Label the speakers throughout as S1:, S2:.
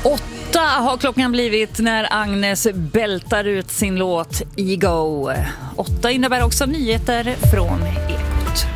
S1: 8 har klockan blivit när Agnes bältar ut sin låt Ego. 8 innebär också nyheter från Ekot.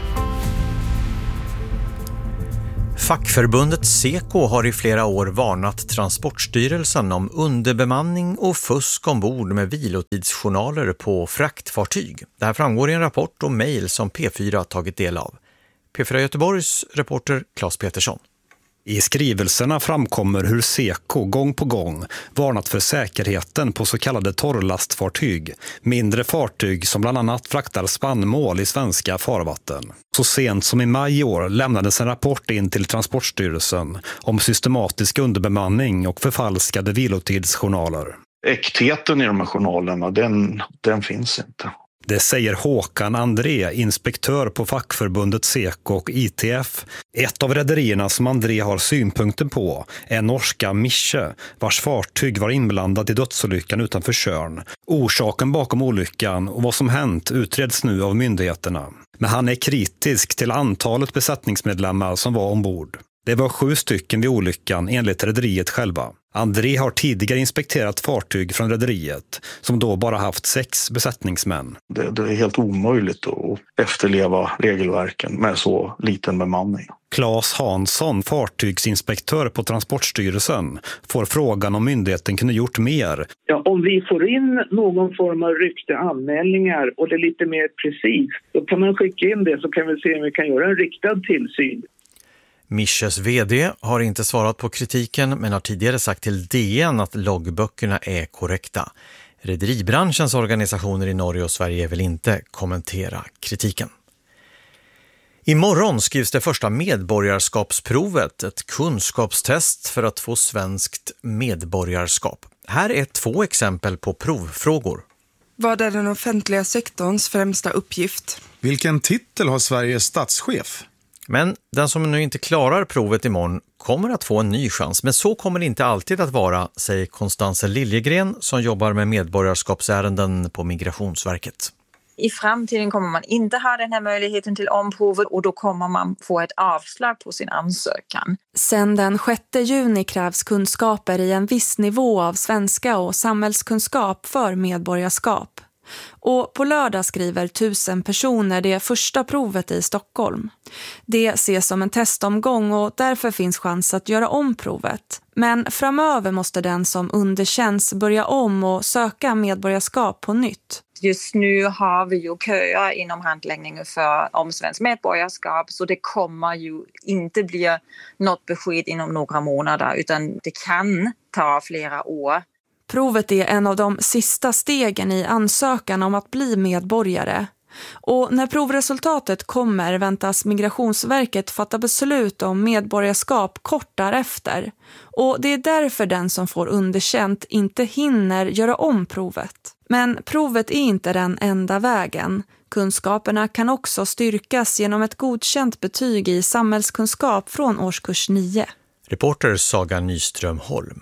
S2: Fackförbundet Seko har i flera år varnat Transportstyrelsen om underbemanning och fusk ombord med vilotidsjournaler på fraktfartyg. Det här framgår i en rapport och mejl som P4 tagit del av. P4 Göteborgs reporter Claes Petersson.
S3: I skrivelserna framkommer hur Seko gång på gång varnat för säkerheten på så kallade torrlastfartyg, mindre fartyg som bland annat fraktar spannmål i svenska farvatten. Så sent som i maj i år lämnades en rapport in till Transportstyrelsen om systematisk underbemanning och förfalskade vilotidsjournaler.
S4: Äktheten i de här journalerna, den finns inte.
S3: Det säger Håkan André, inspektör på fackförbundet Seko och ITF. Ett av rederierna som André har synpunkter på är norska Mische, vars fartyg var inblandat i dödsolyckan utanför Tjörn. Orsaken bakom olyckan och vad som hänt utreds nu av myndigheterna. Men han är kritisk till antalet besättningsmedlemmar som var ombord. Det var 7 stycken vid olyckan enligt rederiet själva. André har tidigare inspekterat fartyg från rederiet som då bara haft 6 besättningsmän.
S4: Det är helt omöjligt att efterleva regelverken med så liten bemanning.
S3: Claes Hansson, fartygsinspektör på Transportstyrelsen, får frågan om myndigheten kunde gjort mer.
S5: Ja, om vi får in någon form av anmälningar och det är lite mer precis, då kan man skicka in det så kan vi se om vi kan göra en riktad tillsyn.
S2: Misches vd har inte svarat på kritiken men har tidigare sagt till DN att loggböckerna är korrekta. Rederibranschens organisationer i Norge och Sverige vill inte kommentera kritiken. Imorgon skrivs det första medborgarskapsprovet, ett kunskapstest för att få svenskt medborgarskap. Här är 2 exempel på provfrågor.
S6: Vad är den offentliga sektorns främsta uppgift?
S7: Vilken titel har Sveriges statschef?
S2: Men den som nu inte klarar provet imorgon kommer att få en ny chans. Men så kommer det inte alltid att vara, säger Konstanze Liljegren som jobbar med medborgarskapsärenden på Migrationsverket.
S8: I framtiden kommer man inte ha den här möjligheten till omprovet och då kommer man få ett avslag på sin ansökan.
S9: Sen den 6 juni krävs kunskaper i en viss nivå av svenska och samhällskunskap för medborgarskap. Och på lördag skriver 1000 personer det första provet i Stockholm. Det ses som en testomgång och därför finns chans att göra om provet. Men framöver måste den som underkänns börja om och söka medborgarskap på nytt.
S8: Just nu har vi ju köer inom handläggningen om svenskt medborgarskap så det kommer ju inte bli något besked inom några månader utan det kan ta flera år.
S9: Provet är en av de sista stegen i ansökan om att bli medborgare. Och när provresultatet kommer väntas Migrationsverket fatta beslut om medborgarskap kort därefter. Och det är därför den som får underkänt inte hinner göra om provet. Men provet är inte den enda vägen. Kunskaperna kan också styrkas genom ett godkänt betyg i samhällskunskap från årskurs 9.
S2: Reporter Saga Nyström Holm.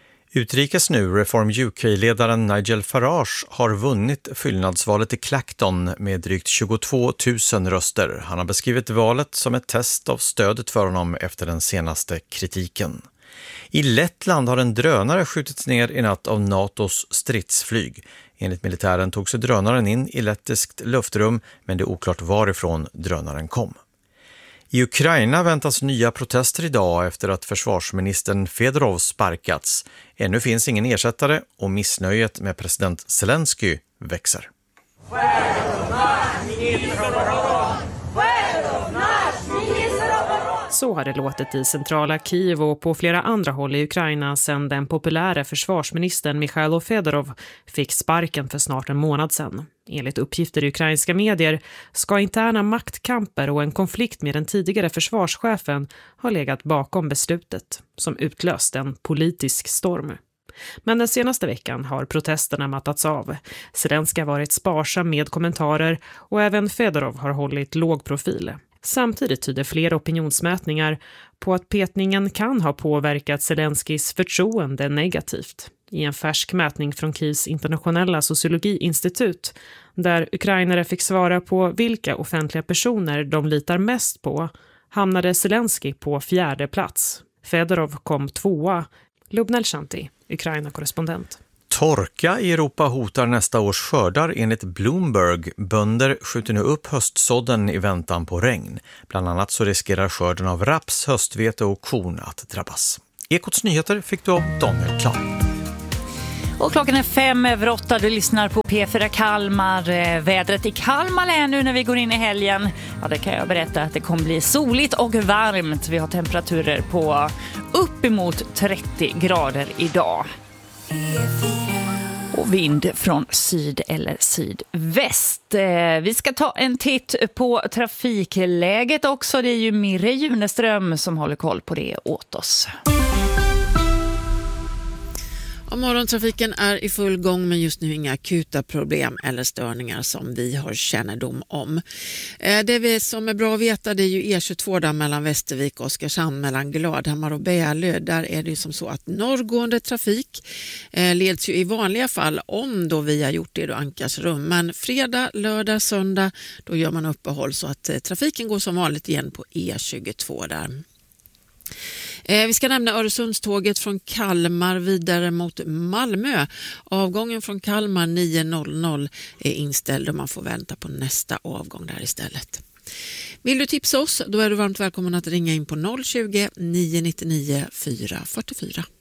S2: Utrikes nu, Reform UK-ledaren Nigel Farage har vunnit fyllnadsvalet i Clacton med drygt 22 000 röster. Han har beskrivit valet som ett test av stödet för honom efter den senaste kritiken. I Lettland har en drönare skjutits ner i natt av NATOs stridsflyg. Enligt militären tog sig drönaren in i lettiskt luftrum men det är oklart varifrån drönaren kom. I Ukraina väntas nya protester idag efter att försvarsministern Fedorov sparkats. Ännu finns ingen ersättare och missnöjet med president Zelensky växer.
S10: Så har det låtit i centrala Kiev och på flera andra håll i Ukraina sedan den populära försvarsministern Mikhailo Fedorov fick sparken för snart en månad sedan. Enligt uppgifter i ukrainska medier ska interna maktkamper och en konflikt med den tidigare försvarschefen ha legat bakom beslutet som utlöst en politisk storm. Men den senaste veckan har protesterna mattats av. Zelensky har varit sparsam med kommentarer och även Fedorov har hållit låg profil. Samtidigt tyder flera opinionsmätningar på att petningen kan ha påverkat Zelenskys förtroende negativt. I en färsk mätning från Kievs internationella sociologiinstitut, där ukrainare fick svara på vilka offentliga personer de litar mest på, hamnade Zelensky på 4:e plats. Fedorov kom 2:a. Lubnel Shanti, Ukraina-korrespondent.
S2: Torka i Europa hotar nästa års skördar enligt Bloomberg. Bönder skjuter nu upp höstsådden i väntan på regn. Bland annat så riskerar skörden av raps, höstvete och korn att drabbas. Ekots nyheter fick du av Daniel Klan.
S1: Och klockan är 5:08. Du lyssnar på P4 Kalmar. Vädret i Kalmar län nu när vi går in i helgen. Ja, det kan jag berätta att det kommer bli soligt och varmt. Vi har temperaturer på uppemot 30 grader idag. Och vind från syd eller sydväst. Vi ska ta en titt på trafikläget också. Det är ju Mirre Juneström som håller koll på det åt oss.
S11: Morgontrafiken är i full gång, men just nu inga akuta problem eller störningar som vi har kännedom om. Det som är bra att veta, det är ju E22 där mellan Västervik och Oskarshamn, mellan Gladhammar och Bälö. Där är det ju som så att norrgående trafik leds ju i vanliga fall om då vi har gjort det då Ankarsrum. Men fredag, lördag, söndag då gör man uppehåll så att trafiken går som vanligt igen på E22 där. Vi ska nämna Öresundståget från Kalmar vidare mot Malmö. Avgången från Kalmar 9.00 är inställd och man får vänta på nästa avgång där istället. Vill du tipsa oss, då är du varmt välkommen att ringa in på 020 999 444.